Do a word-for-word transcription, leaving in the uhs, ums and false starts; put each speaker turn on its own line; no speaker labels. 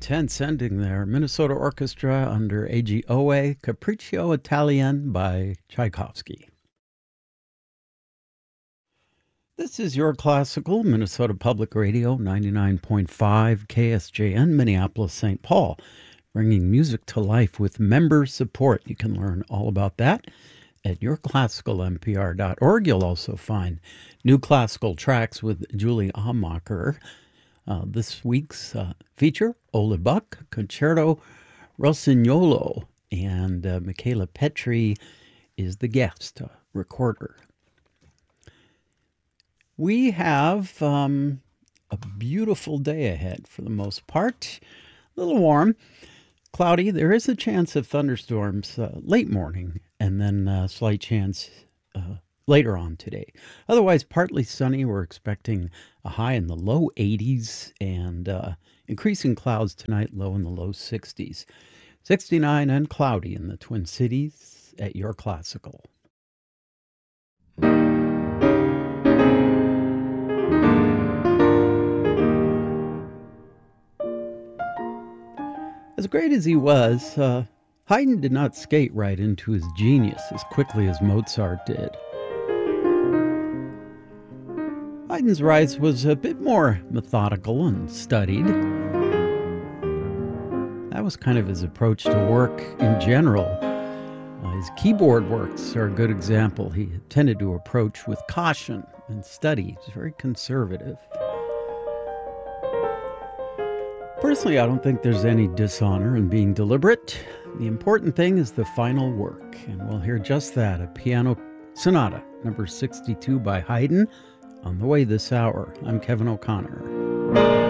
intense ending there. Minnesota Orchestra under A G Owe, Capriccio Italien by Tchaikovsky. This is your classical, Minnesota Public Radio, ninety-nine point five K S J N, Minneapolis, Saint Paul, bringing music to life with member support. You can learn all about that at your classical m p r dot org. You'll also find new classical tracks with Julie Amacher. Uh, this week's uh, feature, Ole Buck, Concerto Rossignolo, and uh, Michaela Petri is the guest uh, recorder. We have um, a beautiful day ahead for the most part. A little warm, cloudy. There is a chance of thunderstorms uh, late morning, and then a slight chance uh, later on today. Otherwise, partly sunny. We're expecting a high in the low eighties and uh, increasing clouds tonight, low in the low sixties. sixty-nine and cloudy in the Twin Cities at your classical. As great as he was, uh, Haydn did not skate right into his genius as quickly as Mozart did. Haydn's rise was a bit more methodical and studied. That was kind of his approach to work in general. Uh, his keyboard works are a good example. He tended to approach with caution and study. He was very conservative. Personally, I don't think there's any dishonor in being deliberate. The important thing is the final work, and we'll hear just that, a piano sonata, number sixty-two by Haydn, on the way this hour. I'm Kevin O'Connor.